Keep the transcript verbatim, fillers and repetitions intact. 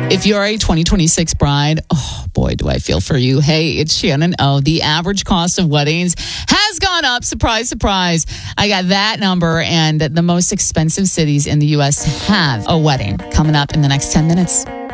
If you're a twenty twenty-six bride, oh boy, do I feel for you. Hey, it's Shannon O. The average cost of weddings has gone up. Surprise, surprise. I got that number, and the most expensive cities in the U S have a wedding coming up in the next ten minutes.